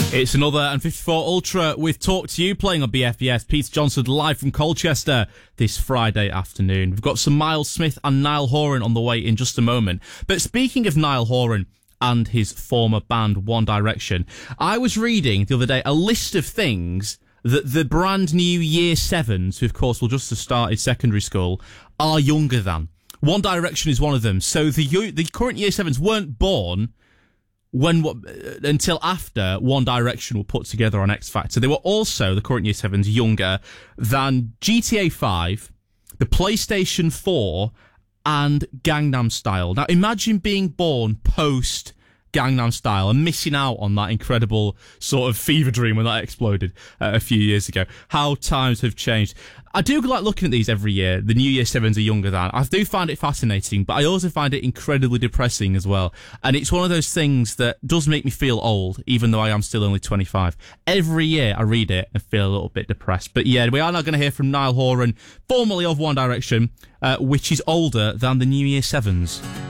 It's another and 54 Ultra with Talk to You playing on BFBS. Peter Johnson live from Colchester this Friday afternoon. We've got some Miles Smith and Niall Horan on the way in just a moment. But speaking of Niall Horan and his former band One Direction, I was reading the other day a list of things that the brand new Year 7s, who of course will just have started secondary school, are younger than. One Direction is one of them. So the current Year 7s weren't born until after One Direction were put together on X Factor. They were also, the current Year 7s, younger than GTA 5, the PlayStation 4, and Gangnam Style. Now, imagine being born post Gangnam Style and missing out on that incredible sort of fever dream when that exploded a few years ago. How times have changed. I do like looking at these every year. The new Year 7s are younger than. I do find it fascinating, but I also find it incredibly depressing as well. And it's one of those things that does make me feel old, even though I am still only 25. Every year I read it and feel a little bit depressed. But yeah, we are now going to hear from Niall Horan, formerly of One Direction, which is older than the new Year 7s.